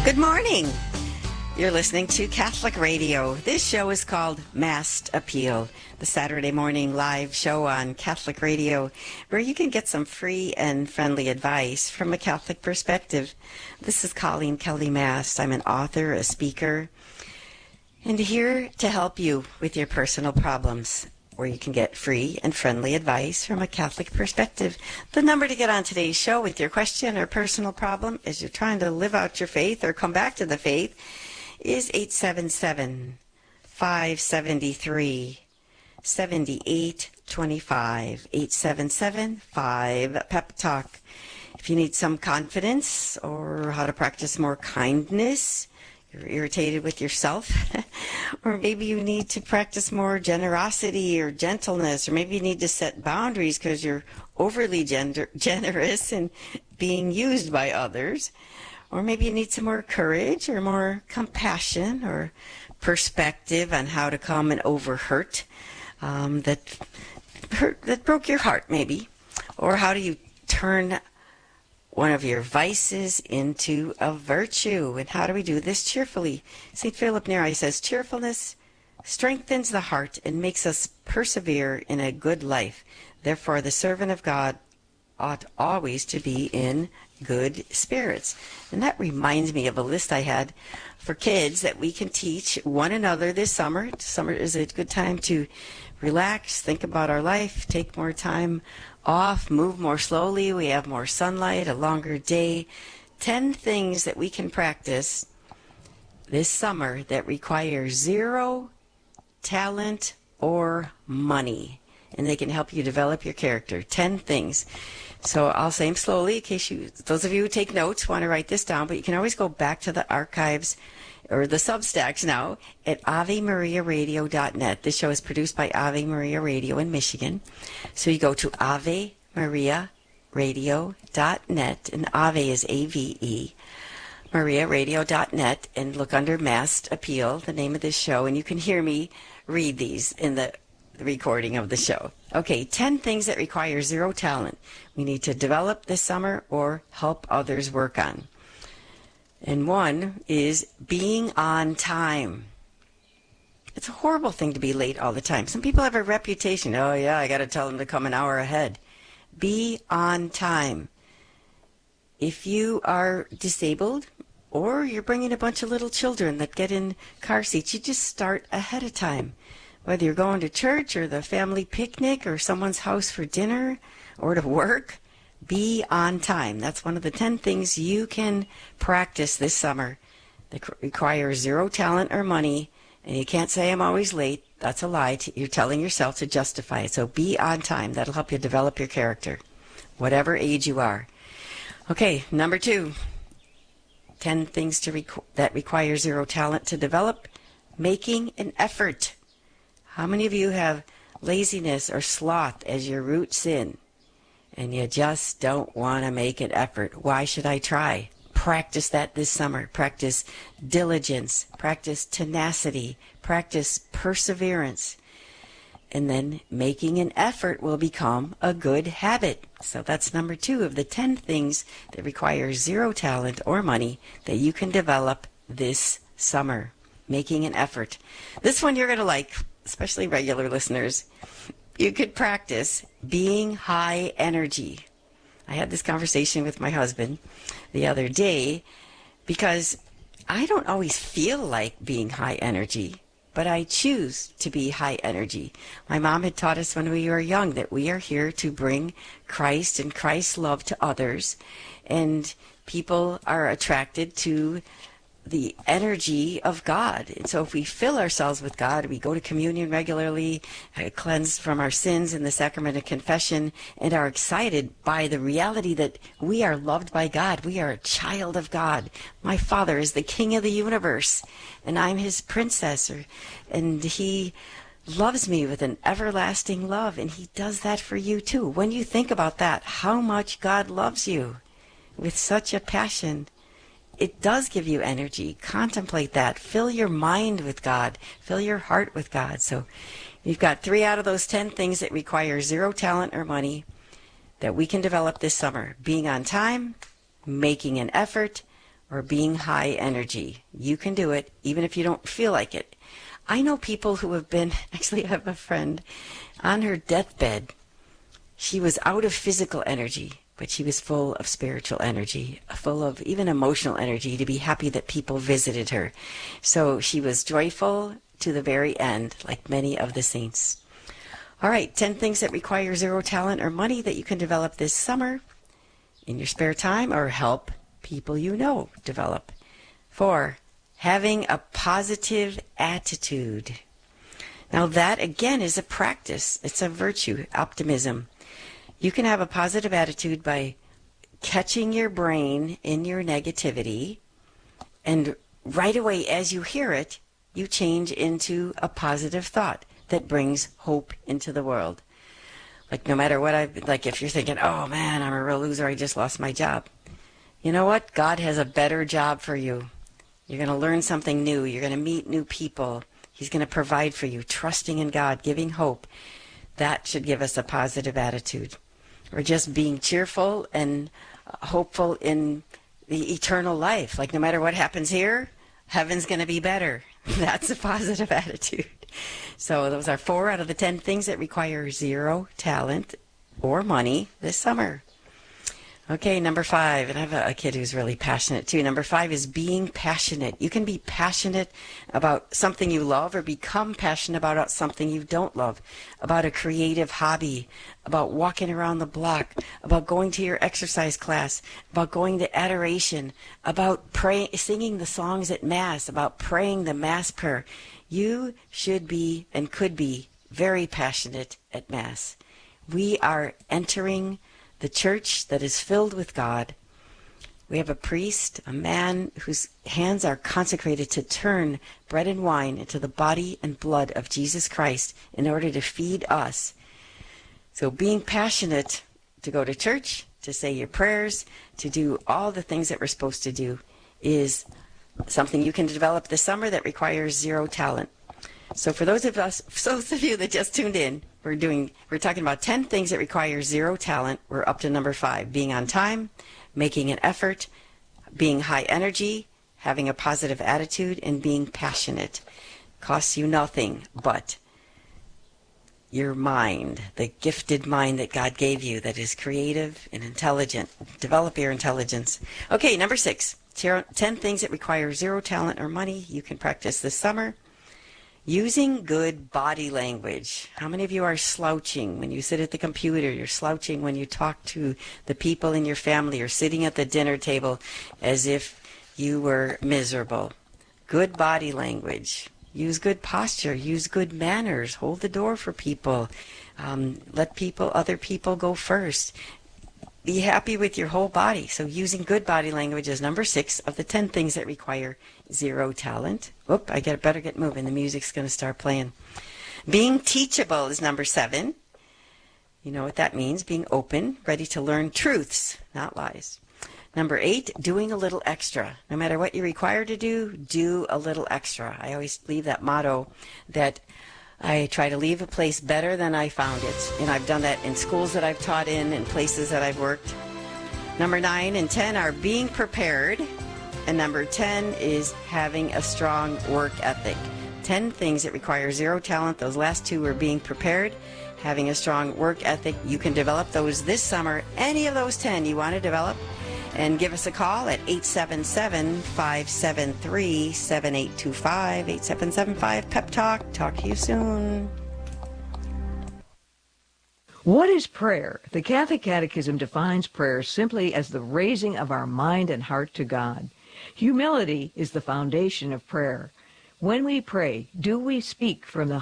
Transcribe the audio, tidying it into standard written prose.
Good morning. You're listening to Catholic Radio. This show is called Masked Appeal, the Saturday morning live show on Catholic Radio, where you can get some free and friendly advice from a Catholic perspective. This is Colleen Kelly Mast. I'm an author, a speaker, and here to help you with your personal problems, where you can get free and friendly advice from a Catholic perspective. The number to get on today's show with your question or personal problem as you're trying to live out your faith or come back to the faith is 877-573-7825. 877-5-PEP-TALK. If you need some confidence or how to practice more kindness, you're irritated with yourself, or maybe you need to practice more generosity or gentleness, or maybe you need to set boundaries because you're overly generous and being used by others, or maybe you need some more courage or more compassion or perspective on how to come and over hurt that broke your heart, maybe, or how do you turn one of your vices into a virtue. And how do we do this cheerfully? St. Philip Neri says, cheerfulness strengthens the heart and makes us persevere in a good life. Therefore, the servant of God ought always to be in good spirits. And that reminds me of a list I had for kids that we can teach one another this summer. Summer is a good time to relax, think about our life, take more time off, move more slowly. We have more sunlight, a longer day. 10 things that we can practice this summer that require zero talent or money. And they can help you develop your character. 10 things. So I'll say them slowly in case those of you who take notes want to write this down, but you can always go back to the archives or the Substacks now at AveMariaRadio.net. This show is produced by Ave Maria Radio in Michigan. So you go to AveMariaRadio.net, and Ave is A-V-E, MariaRadio.net, and look under Masked Appeal, the name of this show, and you can hear me read these in the recording of the show. Okay, 10 things that require zero talent we need to develop this summer or help others work on. And one is being on time. It's a horrible thing to be late all the time. Some people have a reputation. Oh, yeah, I got to tell them to come an hour ahead. Be on time. If you are disabled or you're bringing a bunch of little children that get in car seats, you just start ahead of time. Whether you're going to church or the family picnic or someone's house for dinner or to work, be on time. That's one of the 10 things you can practice this summer that requires zero talent or money. And you can't say I'm always late. That's a lie. You're telling yourself to justify it. So be on time. That'll help you develop your character, whatever age you are. Okay, number 2. 10 things that require zero talent to develop. Making an effort. How many of you have laziness or sloth as your root sin? And you just don't want to make an effort. Why should I try? Practice that this summer. Practice diligence. Practice tenacity. Practice perseverance. And then making an effort will become a good habit. So that's number 2 of the 10 things that require zero talent or money that you can develop this summer. Making an effort. This one you're going to like, especially regular listeners. You could practice being high energy. I had this conversation with my husband the other day because I don't always feel like being high energy, but I choose to be high energy. My mom had taught us when we were young that we are here to bring Christ and Christ's love to others, and people are attracted to the energy of God. And so if we fill ourselves with God, we go to communion regularly, cleanse from our sins in the sacrament of confession, and are excited by the reality that we are loved by God. We are a child of God. My Father is the King of the universe, and I'm his princess, and he loves me with an everlasting love, and he does that for you too. When you think about that, how much God loves you with such a passion, it does give you energy. Contemplate that. Fill your mind with God. Fill your heart with God. So you've got 3 out of those 10 things that require zero talent or money that we can develop this summer. Being on time, making an effort, or being high energy. You can do it even if you don't feel like it. I know people who have been, actually I have a friend on her deathbed. She was out of physical energy, but she was full of spiritual energy, full of even emotional energy to be happy that people visited her. So she was joyful to the very end, like many of the saints. All right, 10 things that require zero talent or money that you can develop this summer in your spare time or help people you know develop. 4, having a positive attitude. Now that, again, is a practice. It's a virtue, optimism. You can have a positive attitude by catching your brain in your negativity, and right away as you hear it, you change into a positive thought that brings hope into the world. Like no matter what like if you're thinking, oh man, I'm a real loser, I just lost my job. You know what? God has a better job for you. You're going to learn something new. You're going to meet new people. He's going to provide for you. Trusting in God, giving hope. That should give us a positive attitude. Or just being cheerful and hopeful in the eternal life. Like no matter what happens here, heaven's going to be better. That's a positive attitude. So those are 4 out of the 10 things that require zero talent or money this summer. Okay, number 5, and I have a kid who's really passionate too. Number 5 is being passionate. You can be passionate about something you love or become passionate about something you don't love, about a creative hobby, about walking around the block, about going to your exercise class, about going to adoration, about singing the songs at Mass, about praying the Mass prayer. You should be and could be very passionate at Mass. We are entering the church that is filled with God. We have a priest, a man whose hands are consecrated to turn bread and wine into the body and blood of Jesus Christ in order to feed us. So being passionate to go to church, to say your prayers, to do all the things that we're supposed to do is something you can develop this summer that requires zero talent. So for those of you that just tuned in, we're talking about 10 things that require zero talent. We're up to number 5, being on time, making an effort, being high energy, having a positive attitude, and being passionate. Costs you nothing but your mind, the gifted mind that God gave you that is creative and intelligent. Develop your intelligence. Okay, number 6, 10 things that require zero talent or money you can practice this summer. Using good body language. How many of you are slouching when you sit at the computer? You're slouching when you talk to the people in your family. You're sitting at the dinner table as if you were miserable. Good body language. Use good posture. Use good manners. Hold the door for people. Let other people go first. Be happy with your whole body. So using good body language is number 6 of the 10 things that require zero talent. Whoop, I better get moving. The music's going to start playing. Being teachable is number 7. You know what that means. Being open, ready to learn truths, not lies. Number 8, doing a little extra. No matter what you're required to do a little extra. I always leave that motto that I try to leave a place better than I found it. And I've done that in schools that I've taught in and places that I've worked. Number 9 and 10 are being prepared. And number 10 is having a strong work ethic. 10 things that require zero talent. Those last 2 are being prepared, having a strong work ethic. You can develop those this summer. Any of those 10 you want to develop. And give us a call at 877-573-7825, 8775-PEP-TALK. Talk to you soon. What is prayer? The Catholic Catechism defines prayer simply as the raising of our mind and heart to God. Humility is the foundation of prayer. When we pray, do we speak from the